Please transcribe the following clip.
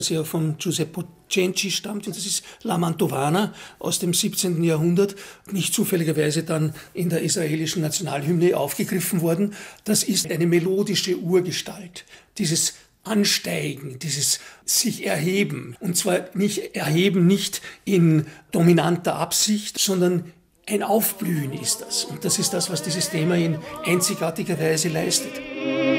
das ja von Giuseppe Cenci stammt, und das ist La Mantovana aus dem 17. Jahrhundert, nicht zufälligerweise dann in der israelischen Nationalhymne aufgegriffen worden. Das ist eine melodische Urgestalt, dieses Ansteigen, dieses sich erheben. Und zwar nicht erheben, nicht in dominanter Absicht, sondern ein Aufblühen ist das. Und das ist das, was dieses Thema in einzigartiger Weise leistet.